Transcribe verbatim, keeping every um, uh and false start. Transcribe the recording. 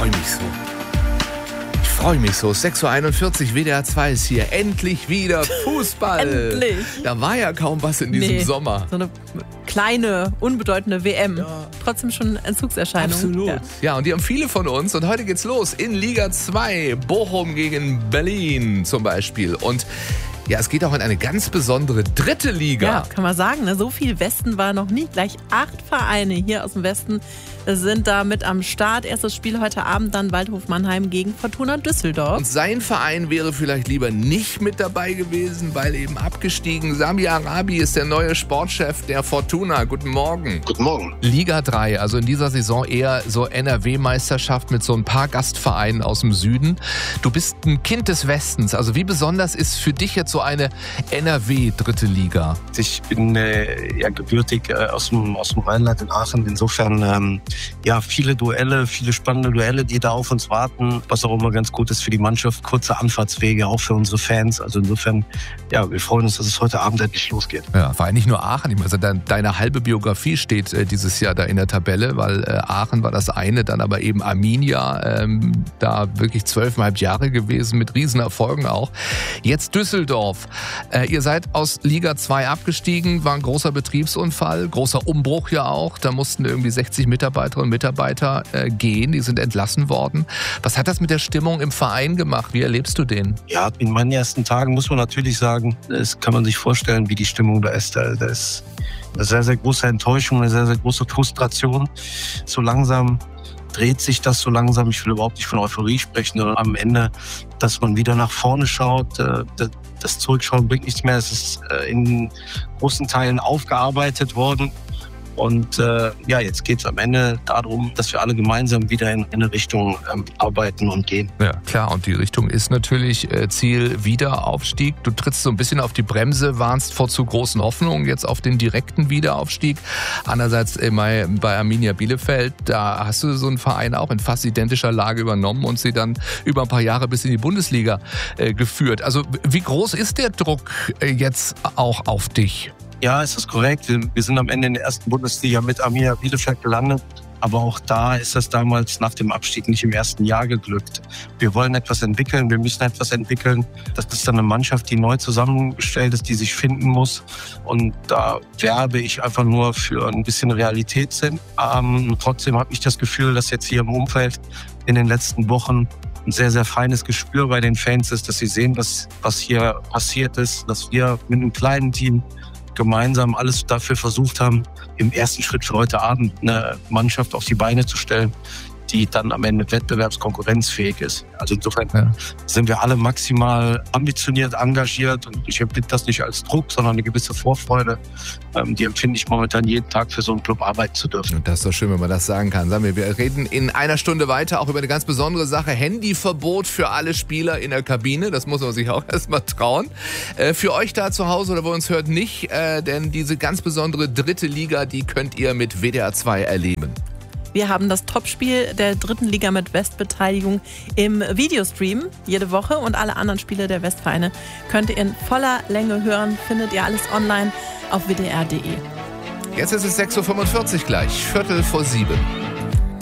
freue mich so. Ich freue mich so. sechs Uhr einundvierzig, W D R zwei ist hier. Endlich wieder Fußball. Endlich. Da war ja kaum was in diesem nee, Sommer. So eine kleine, unbedeutende W M. Ja. Trotzdem schon Entzugserscheinung. Absolut. Ja. ja, und die haben viele von uns. Und heute geht's los in Liga zwei. Bochum gegen Berlin zum Beispiel. Und ja, es geht auch in eine ganz besondere dritte Liga. Ja, kann man sagen. Ne? So viel Westen war noch nie. Gleich acht Vereine hier aus dem Westen sind da mit am Start. Erstes Spiel heute Abend dann Waldhof Mannheim gegen Fortuna Düsseldorf. Und sein Verein wäre vielleicht lieber nicht mit dabei gewesen, weil eben abgestiegen. Sami Arabi ist der neue Sportchef der Fortuna. Guten Morgen. Guten Morgen. Liga drei, also in dieser Saison eher so N R W-Meisterschaft mit so ein paar Gastvereinen aus dem Süden. Du bist ein Kind des Westens. Also wie besonders ist für dich jetzt so eine N R W-dritte Liga? Ich bin äh, ja gebürtig äh, aus dem, aus dem Rheinland in Aachen. Insofern ähm, ja viele Duelle, viele spannende Duelle, die da auf uns warten. Was auch immer ganz gut ist für die Mannschaft. Kurze Anfahrtswege, auch für unsere Fans. Also insofern, ja, wir freuen uns, dass es heute Abend endlich losgeht. Ja, war ja nicht nur Aachen. Ich meine, also deine, deine halbe Biografie steht äh, dieses Jahr da in der Tabelle, weil äh, Aachen war das eine, dann aber eben Arminia, ähm, da wirklich zwölfeinhalb Jahre gewesen, mit Riesenerfolgen auch. Jetzt Düsseldorf. Äh, ihr seid aus Liga zwei abgestiegen, war ein großer Betriebsunfall, großer Umbruch ja auch. Da mussten irgendwie sechzig Mitarbeiterinnen und Mitarbeiter äh, gehen, die sind entlassen worden. Was hat das mit der Stimmung im Verein gemacht? Wie erlebst du den? Ja, in meinen ersten Tagen muss man natürlich sagen, das kann man sich vorstellen, wie die Stimmung da ist. Da, da ist eine sehr, sehr große Enttäuschung, eine sehr, sehr große Frustration. So langsam dreht sich das so langsam. Ich will überhaupt nicht von Euphorie sprechen, sondern am Ende, dass man wieder nach vorne schaut. Das Zurückschauen bringt nichts mehr. Es ist in großen Teilen aufgearbeitet worden. Und äh, ja, jetzt geht es am Ende darum, dass wir alle gemeinsam wieder in eine Richtung ähm, arbeiten und gehen. Ja, klar. Und die Richtung ist natürlich äh, Ziel Wiederaufstieg. Du trittst so ein bisschen auf die Bremse, warnst vor zu großen Hoffnungen jetzt auf den direkten Wiederaufstieg. Andererseits äh, bei, bei Arminia Bielefeld, da hast du so einen Verein auch in fast identischer Lage übernommen und sie dann über ein paar Jahre bis in die Bundesliga äh, geführt. Also wie groß ist der Druck äh, jetzt auch auf dich? Ja, ist das korrekt. Wir, wir sind am Ende in der ersten Bundesliga mit Arminia Bielefeld gelandet. Aber auch da ist das damals nach dem Abstieg nicht im ersten Jahr geglückt. Wir wollen etwas entwickeln, wir müssen etwas entwickeln. Das ist dann eine Mannschaft, die neu zusammengestellt ist, die sich finden muss. Und da werbe ich einfach nur für ein bisschen Realitätssinn. Ähm, trotzdem habe ich das Gefühl, dass jetzt hier im Umfeld in den letzten Wochen ein sehr, sehr feines Gespür bei den Fans ist, dass sie sehen, was, was hier passiert ist, dass wir mit einem kleinen Team gemeinsam alles dafür versucht haben, im ersten Schritt für heute Abend eine Mannschaft auf die Beine zu stellen, die dann am Ende wettbewerbskonkurrenzfähig ist. Also insofern ja. sind wir alle maximal ambitioniert, engagiert und ich empfinde das nicht als Druck, sondern eine gewisse Vorfreude. Ähm, die empfinde ich momentan jeden Tag für so einen Club arbeiten zu dürfen. Und das ist doch schön, wenn man das sagen kann. Sagen wir, wir reden in einer Stunde weiter auch über eine ganz besondere Sache. Handyverbot für alle Spieler in der Kabine. Das muss man sich auch erstmal trauen. Äh, für euch da zu Hause oder wo uns hört nicht, äh, denn diese ganz besondere dritte Liga, die könnt ihr mit W D R zwei erleben. Wir haben das Topspiel der dritten Liga mit Westbeteiligung im Videostream jede Woche und alle anderen Spiele der Westvereine könnt ihr in voller Länge hören. Findet ihr alles online auf w d r punkt d e. Jetzt ist es sechs Uhr fünfundvierzig gleich, Viertel vor sieben.